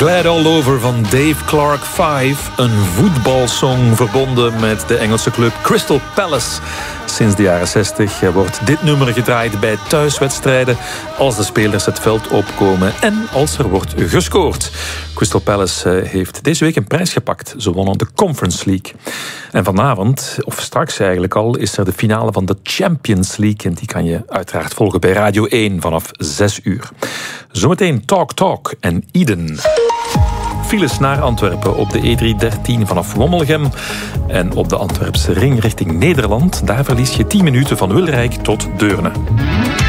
Glad All Over van Dave Clark 5. Een voetbalsong verbonden met de Engelse club Crystal Palace. Sinds de jaren 60 wordt dit nummer gedraaid bij thuiswedstrijden als de spelers het veld opkomen en als er wordt gescoord. Crystal Palace heeft deze week een prijs gepakt. Ze wonnen de Conference League. En vanavond, of straks eigenlijk al, is er de finale van de Champions League. En die kan je uiteraard volgen bij Radio 1 vanaf 6 uur. Zometeen Talk en Eden. Files naar Antwerpen op de E313 vanaf Wommelgem. En op de Antwerpse ring richting Nederland. Daar verlies je 10 minuten van Wilrijk tot Deurne.